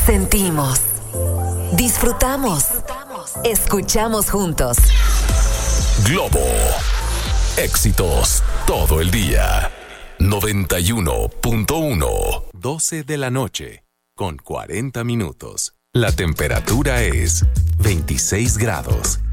Sentimos, disfrutamos, escuchamos juntos. Globo. Éxitos todo el día. 91.1. 12 de la noche, con 40 minutos. La temperatura es 26 grados.